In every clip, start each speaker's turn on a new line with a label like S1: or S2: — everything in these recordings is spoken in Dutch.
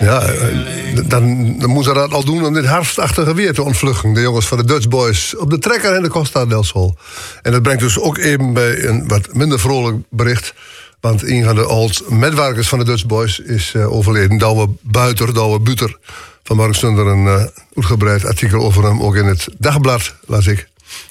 S1: Ja, dan moeten ze dat al doen om dit herfstachtige weer te ontvluchten. De jongens van de Dutch Boys op de trekker in de Costa del Sol. En dat brengt dus ook even bij een wat minder vrolijk bericht. Want een van de oud-medewerkers van de Dutch Boys is overleden. Douwe Buter. Vanmorgen stond er een uitgebreid artikel over hem, ook in het Dagblad, las ik.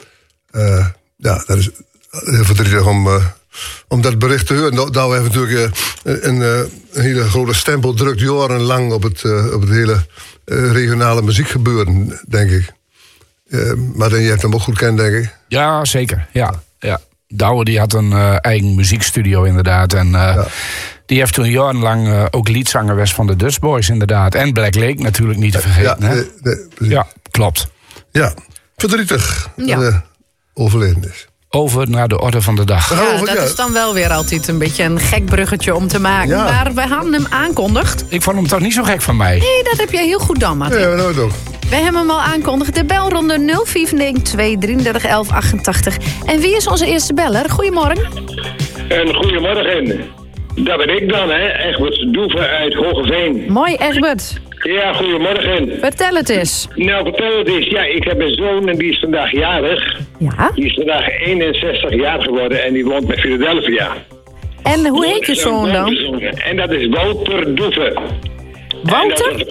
S1: Ja, dat is heel verdrietig om dat bericht te horen. Douwe heeft natuurlijk een hele grote stempel drukt jarenlang op het hele regionale muziekgebeuren, denk ik. Maar dan, je hebt hem ook goed kend, denk ik.
S2: Ja, zeker. Ja. Douwe die had een eigen muziekstudio inderdaad. En die heeft toen jarenlang ook liedzangeres van de Dutch Boys inderdaad. En Black Lake natuurlijk niet te vergeten. Ja, klopt. Ja, verdrietig dat overleden is. Over naar de orde van de dag.
S3: Ja, dat is dan wel weer altijd een beetje een gek bruggetje om te maken. Ja. Maar we hadden hem aankondigd.
S2: Ik vond hem toch niet zo gek van mij?
S3: Nee, dat heb jij heel goed dan, Martin.
S1: Ja, nooit ook.
S3: We hebben hem al aankondigd. De belronde 049-233-1188. En wie is onze eerste beller? Goedemorgen.
S4: En goedemorgen. Dat ben ik dan, hè. Egbert Doeven uit Hogeveen.
S3: Mooi, Egbert.
S4: Ja, goedemorgen.
S3: Vertel het eens.
S4: Nou, vertel het eens. Ja, ik heb een zoon en die is vandaag jarig.
S3: Ja?
S4: Die is vandaag 61 jaar geworden en die woont bij Philadelphia.
S3: En hoe heet je zoon dan?
S4: En dat is Wouter Doeven.
S3: Wouter?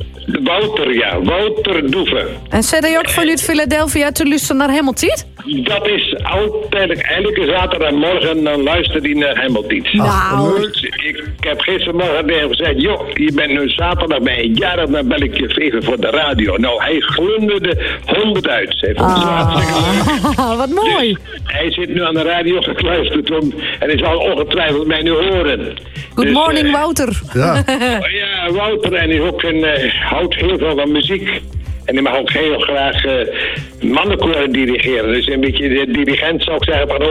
S4: Wouter Doeven.
S3: En zet hij ook vanuit Philadelphia te luisteren naar Hamilton?
S4: Dat is altijd, elke zaterdagmorgen, dan luistert hij naar Hamilton.
S3: Nou.
S4: Ik heb gistermorgen tegen hem gezegd, joh, je bent nu zaterdag bij een jarig, dan bel ik je even voor de radio. Nou, hij glunderde 100 uit.
S3: Wat mooi.
S4: Dus hij zit nu aan de radio gekluisterd en hij zal ongetwijfeld mij nu horen.
S3: Good morning, Wouter.
S1: Ja.
S4: Ja, Wouter, en hij is ook houdt heel veel van muziek. En hij mag ook heel graag mannenkoren dirigeren. Dus een beetje de dirigent, zou ik zeggen, van